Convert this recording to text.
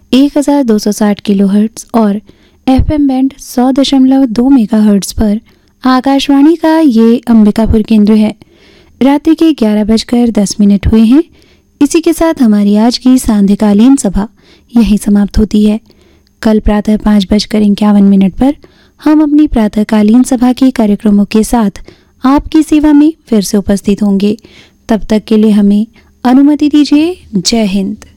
1260 kilohertz और FM band 100.2 megahertz पर आकाशवाणी का ये अंबिकापुर केंद्र है। रात्रि के 11:10 हुए हैं। इसी के साथ हमारी आज की सांध्यकालीन सभा यहीं समाप्त होती है। कल प्रातः 5:51 पर हम अपनी प्रातःकालीन सभा के कार्यक्रमों के साथ आपकी सेवा में फिर से उपस्थित होंगे। तब तक के लिए हमें अनुमति दीजिए। जय हिंद।